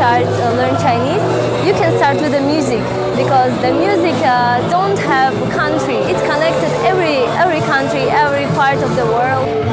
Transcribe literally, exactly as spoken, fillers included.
start uh, learn Chinese, you can start with the music because the music uh, don't have country. It connected every every country, every part of the world.